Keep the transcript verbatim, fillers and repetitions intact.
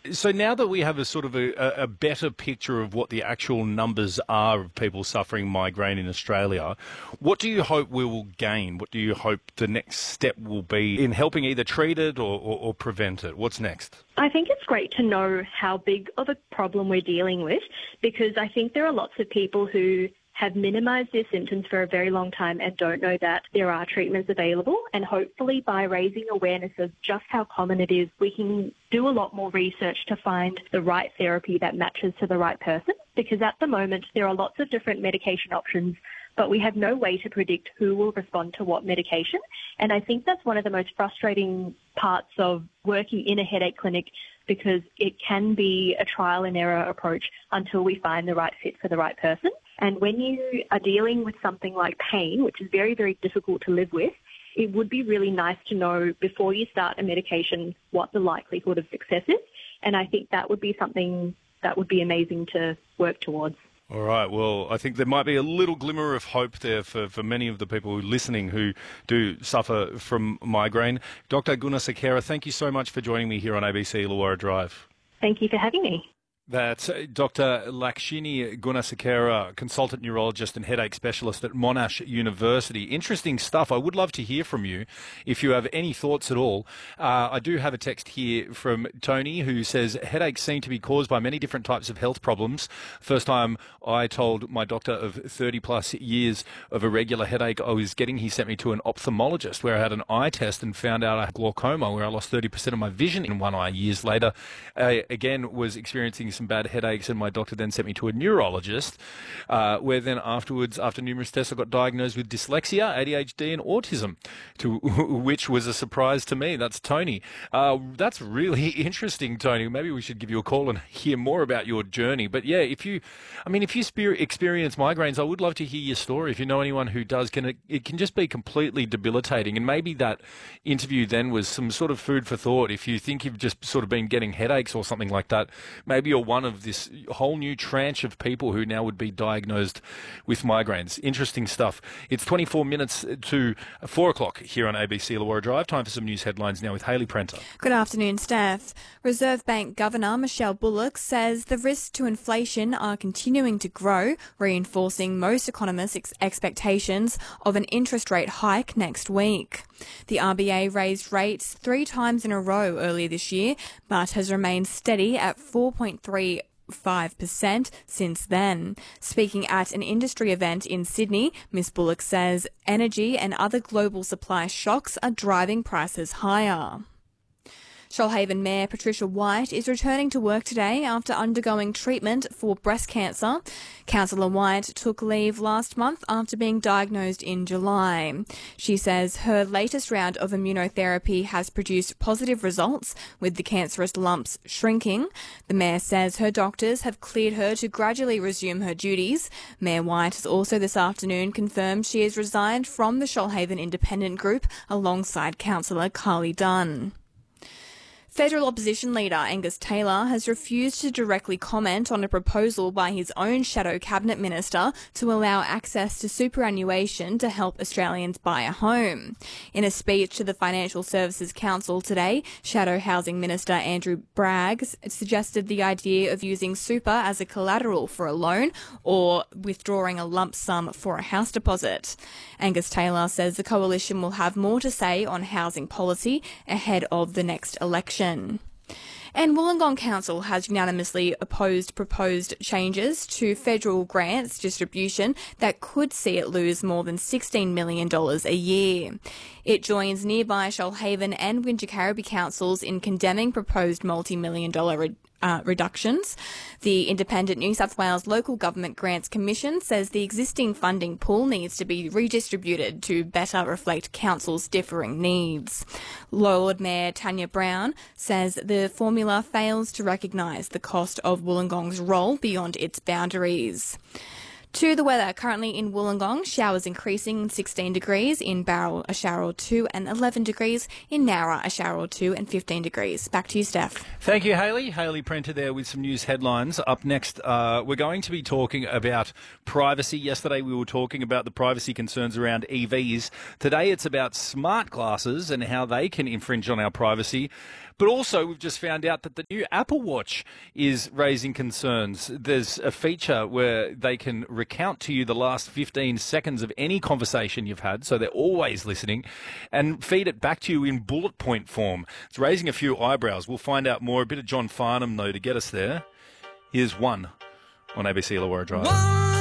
So now that we have a sort of a, a better picture of what the actual numbers are of people suffering migraine in Australia, what do you hope we will gain? What do you hope the next step will be in helping either treat it or, or, or prevent it? What's next? I think it's great to know how big of a problem we're dealing with, because I think there are lots of people who have minimised their symptoms for a very long time and don't know that there are treatments available. And hopefully by raising awareness of just how common it is, we can do a lot more research to find the right therapy that matches to the right person. Because at the moment, there are lots of different medication options, but we have no way to predict who will respond to what medication. And I think that's one of the most frustrating parts of working in a headache clinic, because it can be a trial and error approach until we find the right fit for the right person. And when you are dealing with something like pain, which is very, very difficult to live with, it would be really nice to know before you start a medication what the likelihood of success is. And I think that would be something that would be amazing to work towards. All right. Well, I think there might be a little glimmer of hope there for, for many of the people listening who do suffer from migraine. Doctor Gunasekera, thank you so much for joining me here on A B C Illawarra Drive. Thank you for having me. That's Doctor Lakshini Gunasekera, consultant neurologist and headache specialist at Monash University. Interesting stuff. I would love to hear from you if you have any thoughts at all. Uh, I do have a text here from Tony who says headaches seem to be caused by many different types of health problems. First time I told my doctor of thirty plus years of a regular headache I was getting, he sent me to an ophthalmologist where I had an eye test and found out I had glaucoma, where I lost thirty percent of my vision in one eye. Years later, I again was experiencing some bad headaches, and my doctor then sent me to a neurologist, uh, where then afterwards, after numerous tests, I got diagnosed with dyslexia, A D H D and autism, to which was a surprise to me. That's Tony. Uh, that's really interesting, Tony. Maybe we should give you a call and hear more about your journey. But yeah, if you, I mean, if you spe- experience migraines, I would love to hear your story. If you know anyone who does, can it, it can just be completely debilitating. And maybe that interview then was some sort of food for thought. If you think you've just sort of been getting headaches or something like that, maybe you're one of this whole new tranche of people who now would be diagnosed with migraines. Interesting stuff. It's twenty-four minutes to four o'clock here on A B C Illawarra Drive. Time for some news headlines now with Hayley Prenter. Good afternoon, Steph. Reserve Bank Governor Michelle Bullock says the risks to inflation are continuing to grow, reinforcing most economists' ex- expectations of an interest rate hike next week. The R B A raised rates three times in a row earlier this year, but has remained steady at four point three five percent since then. Speaking at an industry event in Sydney, Miss Bullock says energy and other global supply shocks are driving prices higher. Shoalhaven Mayor Patricia White is returning to work today after undergoing treatment for breast cancer. Councillor White took leave last month after being diagnosed in July. She says her latest round of immunotherapy has produced positive results, with the cancerous lumps shrinking. The Mayor says her doctors have cleared her to gradually resume her duties. Mayor White has also this afternoon confirmed she has resigned from the Shoalhaven Independent Group alongside Councillor Carly Dunn. Federal opposition leader Angus Taylor has refused to directly comment on a proposal by his own shadow cabinet minister to allow access to superannuation to help Australians buy a home. In a speech to the Financial Services Council today, Shadow Housing Minister Andrew Bragg suggested the idea of using super as a collateral for a loan or withdrawing a lump sum for a house deposit. Angus Taylor says the coalition will have more to say on housing policy ahead of the next election. And Wollongong Council has unanimously opposed proposed changes to federal grants distribution that could see it lose more than sixteen million dollars a year. It joins nearby Shoalhaven and Wingecarribee councils in condemning proposed multi-million dollar re- uh, reductions. The Independent New South Wales Local Government Grants Commission says the existing funding pool needs to be redistributed to better reflect councils' differing needs. Lord Mayor Tanya Brown says the formula fails to recognise the cost of Wollongong's role beyond its boundaries. To the weather, currently in Wollongong, showers increasing, sixteen degrees, in Barrel a shower or two, and eleven degrees, in Nowra a shower or two, and fifteen degrees. Back to you, Steph. Thank you, Hayley. Hayley Prenter there with some news headlines. Up next, uh, we're going to be talking about privacy. Yesterday we were talking about the privacy concerns around E Vs. Today it's about smart glasses and how they can infringe on our privacy. But also, we've just found out that the new Apple Watch is raising concerns. There's a feature where they can recount to you the last fifteen seconds of any conversation you've had, so they're always listening, and feed it back to you in bullet point form. It's raising a few eyebrows. We'll find out more. A bit of John Farnham, though, to get us there. Here's one on A B C Illawarra Drive.